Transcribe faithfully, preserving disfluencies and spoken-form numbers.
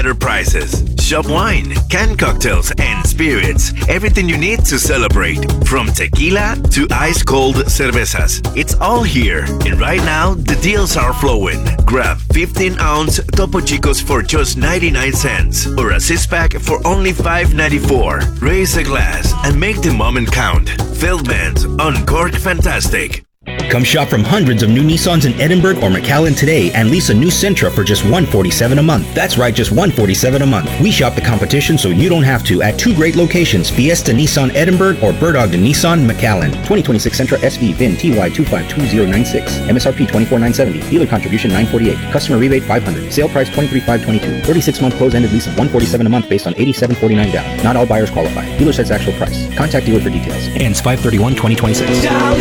better prices. Shop wine, canned cocktails, and spirits. Everything you need to celebrate. From tequila to ice-cold cervezas. It's all here. And right now, the deals are flowing. Grab fifteen ounce Topo Chicos for just ninety-nine cents. Or a six-pack for only five ninety-four. Raise a glass and make the moment count. Feldman's Uncork Fantastic. Come shop from hundreds of new Nissans in Edinburgh or McAllen today and lease a new Sentra for just one hundred forty-seven dollars a month. That's right, just one hundred forty-seven dollars a month. We shop the competition so you don't have to at two great locations, Fiesta Nissan Edinburgh or Bird Ogden Nissan McAllen. twenty twenty-six Sentra S V V I N T Y two five two zero nine six. M S R P twenty-four thousand nine hundred seventy. Dealer contribution nine hundred forty-eight. Customer rebate five hundred dollars. Sale price twenty-three thousand five hundred twenty-two. thirty-six month close-ended lease of one hundred forty-seven dollars a month based on eighty-seven forty-nine down. Not all buyers qualify. Dealer sets actual price. Contact dealer for details. Ends five thirty-one twenty twenty-six.